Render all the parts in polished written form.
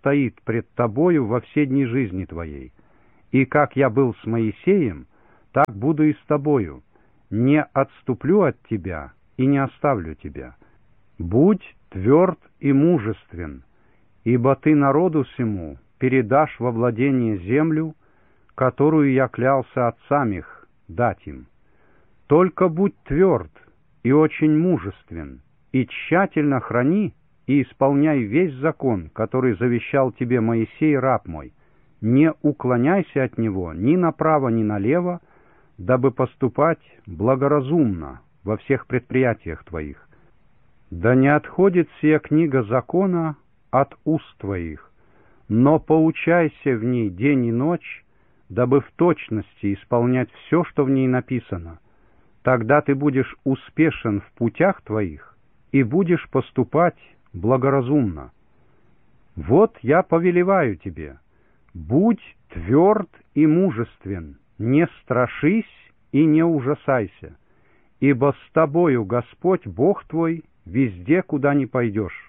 стоит пред тобою во все дни жизни твоей. И как я был с Моисеем, так буду и с тобою. Не отступлю от тебя и не оставлю тебя. Будь тверд и мужествен, ибо ты народу сему передашь во владение землю, которую я клялся отцам их дать им. Только будь тверд и очень мужествен, и тщательно храни и исполняй весь закон, который завещал тебе Моисей, раб мой. Не уклоняйся от него ни направо, ни налево, дабы поступать благоразумно во всех предприятиях твоих. Да не отходит сия книга закона от уст твоих, но поучайся в ней день и ночь, дабы в точности исполнять все, что в ней написано. Тогда ты будешь успешен в путях твоих и будешь поступать благоразумно. Вот я повелеваю тебе, будь тверд и мужествен, не страшись и не ужасайся, ибо с тобою Господь Бог твой везде, куда ни пойдешь.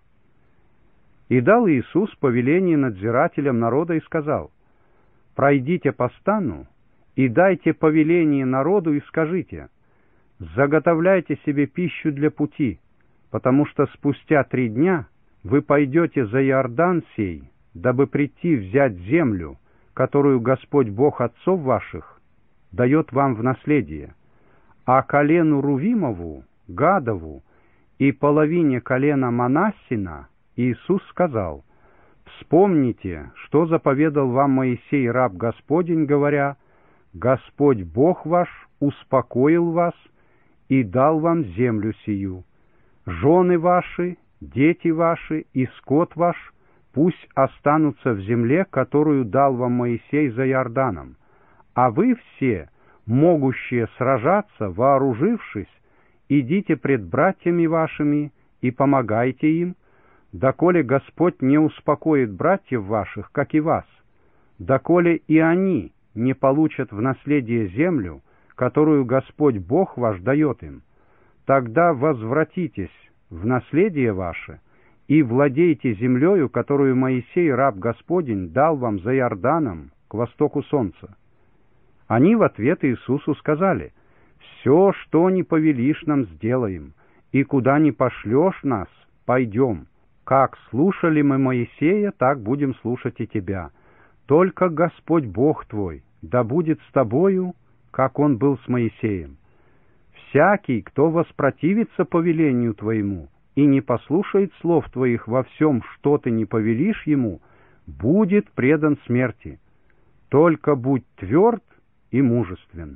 И дал Иисус повеление надзирателям народа и сказал: пройдите по стану и дайте повеление народу и скажите: заготовляйте себе пищу для пути, потому что спустя 3 дня вы пойдете за Иордан сей, дабы прийти взять землю, которую Господь Бог отцов ваших дает вам в наследие. А колену Рувимову, Гадову и половине колена Манассина Иисус сказал: вспомните, что заповедал вам Моисей, раб Господень, говоря: Господь Бог ваш успокоил вас и дал вам землю сию. Жены ваши, дети ваши и скот ваш пусть останутся в земле, которую дал вам Моисей за Иорданом, а вы все, могущие сражаться, вооружившись, идите пред братьями вашими и помогайте им, доколе Господь не успокоит братьев ваших, как и вас, доколе и они не получат в наследие землю, которую Господь Бог ваш дает им. Тогда возвратитесь в наследие ваше и владейте землею, которую Моисей, раб Господень, дал вам за Иорданом к востоку солнца. Они в ответ Иисусу сказали: все, что не повелишь нам, сделаем, и куда не пошлешь нас, пойдем. Как слушали мы Моисея, так будем слушать и тебя. Только Господь Бог твой да будет с тобою, как Он был с Моисеем. Всякий, кто воспротивится повелению твоему и не послушает слов твоих во всем, что ты не повелишь ему, будет предан смерти. Только будь тверд и мужествен.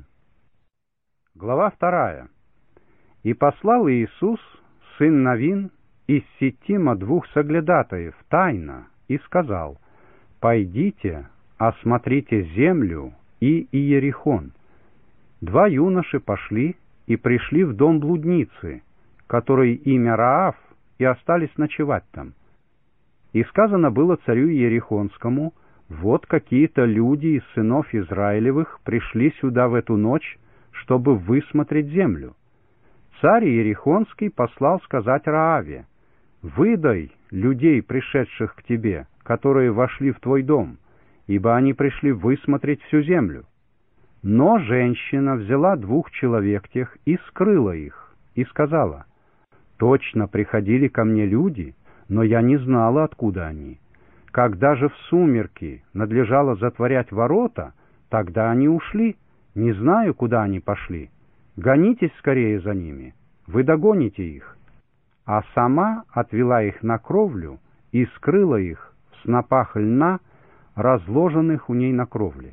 Глава 2. И послал Иисус, сын Навин, из Ситима 2 соглядатаев тайно и сказал: пойдите, осмотрите землю и Иерихон. 2 юноши пошли и пришли в дом блудницы, которой имя Раав, и остались ночевать там. И сказано было царю Иерихонскому: вот какие-то люди из сынов Израилевых пришли сюда в эту ночь, чтобы высмотреть землю. Царь Иерихонский послал сказать Рааве: выдай людей, пришедших к тебе, которые вошли в твой дом, ибо они пришли высмотреть всю землю. Но женщина взяла 2 человек тех и скрыла их, и сказала: точно приходили ко мне люди, но я не знала, откуда они. Когда же в сумерки надлежало затворять ворота, тогда они ушли, не знаю, куда они пошли. Гонитесь скорее за ними, вы догоните их. А сама отвела их на кровлю и скрыла их в снопах льна, разложенных у ней на кровле.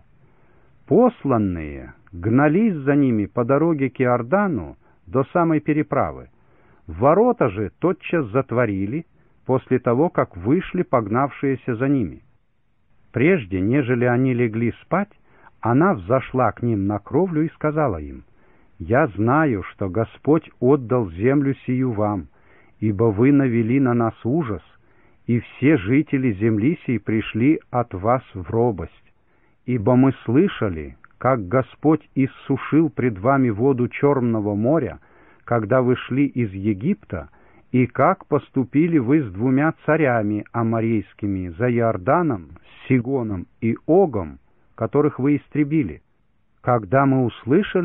Посланные гнались за ними по дороге к Иордану до самой переправы. Ворота же тотчас затворили после того, как вышли погнавшиеся за ними. Прежде, нежели они легли спать, она взошла к ним на кровлю и сказала им: «Я знаю, что Господь отдал землю сию вам, ибо вы навели на нас ужас, и все жители земли сей пришли от вас в робость. Ибо мы слышали, как Господь иссушил пред вами воду Черного моря, когда вы шли из Египта, И как поступили вы с двумя царями аморейскими за Иорданом, с Сигоном и Огом, которых вы истребили? Когда мы услышали